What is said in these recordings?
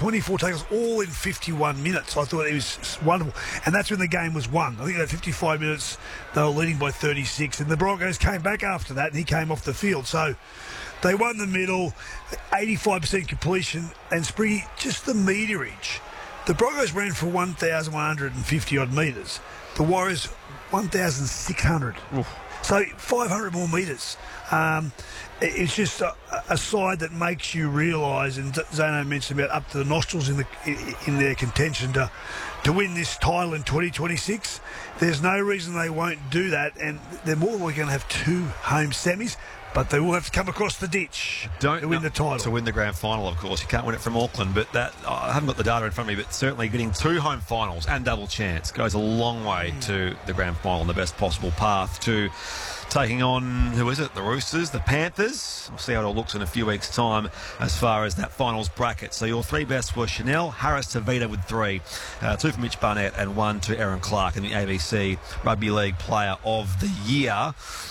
24 tackles, all in 51 minutes. I thought it was wonderful. And that's when the game was won. I think at 55 minutes, they were leading by 36. And the Broncos came back after that, and he came off the field. So they won the middle, 85% completion, and Spriggy, just the meterage. The Broncos ran for 1,150 odd metres. The Warriors, 1,600. So 500 more metres. It's just a side that makes you realise, and Zano mentioned about up to the nostrils in their contention to win this title in 2026. There's no reason they won't do that, and they're more likely going to have 2 home semis, but they will have to come across the ditch to win the title. To win the grand final, of course. You can't win it from Auckland, but I haven't got the data in front of me, but certainly getting 2 home finals and double chance goes a long way to the grand final and the best possible path to taking on, who is it? The Roosters, the Panthers. We'll see how it all looks in a few weeks' time as far as that finals bracket. So your 3 best were Chanel, Harris, Tavita with 3, 2 for Mitch Barnett and 1 to Aaron Clark in the ABC Rugby League Player of the Year.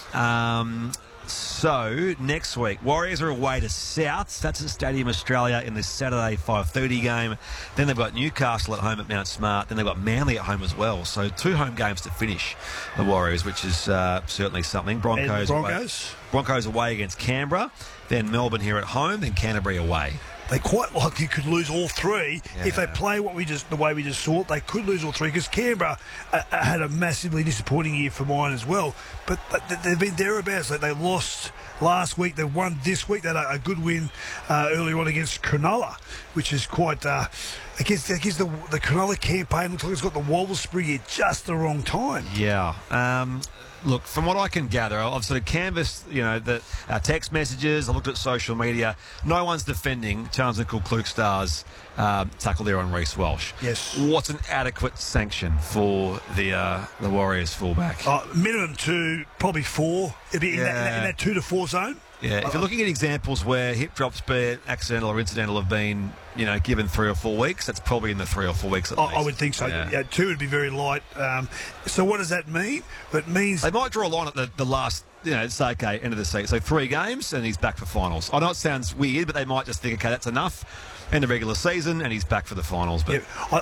So, next week, Warriors are away to Souths. That's at Stadium Australia in the Saturday 5:30 game. Then they've got Newcastle at home at Mount Smart. Then they've got Manly at home as well. So, 2 home games to finish the Warriors, which is certainly something. Broncos away against Canberra. Then Melbourne here at home. Then Canterbury away. They quite likely could lose all 3 if they play the way we just saw it. They could lose all 3 because Canberra had a massively disappointing year for mine as well. But they've been thereabouts. They lost last week. They won this week. They had a good win earlier on against Cronulla, which is quite. Against the Cronulla campaign looks like it's got the wobble spree at just the wrong time. Yeah. Look, from what I can gather, I've sort of canvassed, our text messages. I looked at social media. No one's defending Charles Nickel-Klukstad's tackle there on Reece Walsh. Yes. What's an adequate sanction for the Warriors fullback? Minimum 2, probably 4. It'd be in that 2 to 4 zone. Yeah, if you're looking at examples where hip drops, be it accidental or incidental, have been, given 3 or 4 weeks, that's probably in the 3 or 4 weeks at least. I would think so. Yeah, 2 would be very light. So what does that mean? It means they might draw a line at the last, say, okay, end of the season. So 3 games and he's back for finals. I know it sounds weird, but they might just think, okay, that's enough. End of regular season and he's back for the finals. But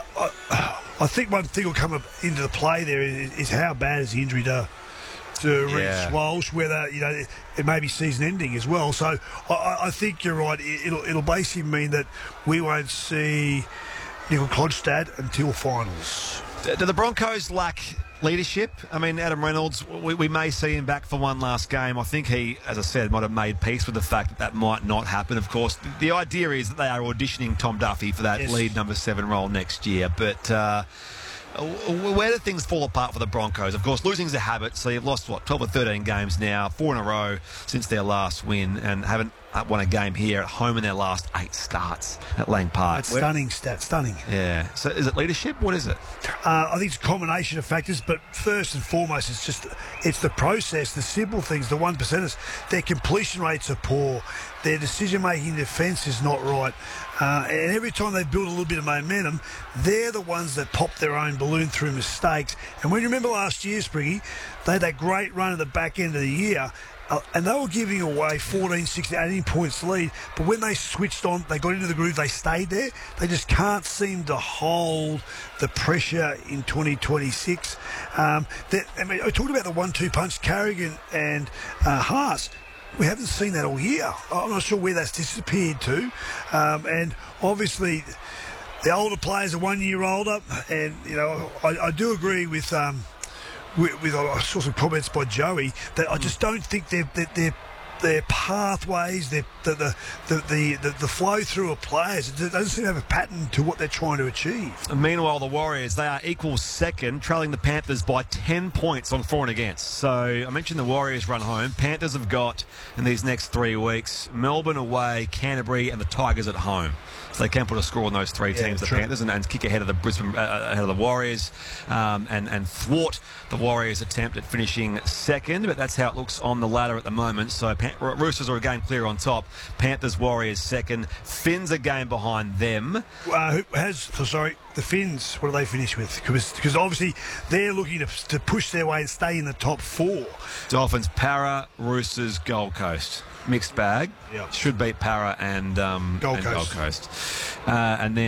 I think one thing will come up into the play there is how bad is the injury to Reece Walsh, whether it may be season ending as well. So I think you're right. It'll basically mean that we won't see Nickel-Klokstad until finals. Do the Broncos lack leadership? I mean, Adam Reynolds, we may see him back for one last game. I think he, as I said, might have made peace with the fact that might not happen. Of course, the idea is that they are auditioning Tom Duffy for that lead number 7 role next year. But where do things fall apart for the Broncos? Of course, losing's a habit, so you've lost, 12 or 13 games now, 4 in a row since their last win, and haven't won a game here at home in their last 8 starts at Lang Park. That's stunning stat, stunning. Yeah. So is it leadership? What is it? I think it's a combination of factors, but first and foremost, it's the process, the simple things, the 1%ers. Their completion rates are poor. Their decision-making in defence is not right. And every time they build a little bit of momentum, they're the ones that pop their own balloon through mistakes. And when you remember last year, Spriggy, they had that great run at the back end of the year, and they were giving away 14, 16, 18 points lead. But when they switched on, they got into the groove, they stayed there. They just can't seem to hold the pressure in 2026. I talked about the 1-2 punch, Carrigan and Haas. We haven't seen that all year. I'm not sure where that's disappeared to. And obviously, the older players are 1 year older. And, I do agree with I saw some comments by Joey that I just don't think their pathways, the flow through of players, it doesn't seem to have a pattern to what they're trying to achieve. And meanwhile, the Warriors, they are equal second, trailing the Panthers by 10 points on for and against. So I mentioned the Warriors run home. Panthers have got, in these next 3 weeks, Melbourne away, Canterbury and the Tigers at home. So they can put a score on those 3 teams, the Panthers, and kick ahead of the ahead of the Warriors, and thwart the Warriors' attempt at finishing second. But that's how it looks on the ladder at the moment. So Roosters are a game clear on top. Panthers, Warriors second. Finns a game behind them. The Finns, what do they finish with? Because obviously they're looking to push their way and stay in the top 4. Dolphins, Para, Roosters, Gold Coast. Mixed bag. Yep. Should beat Para and Gold Coast. And then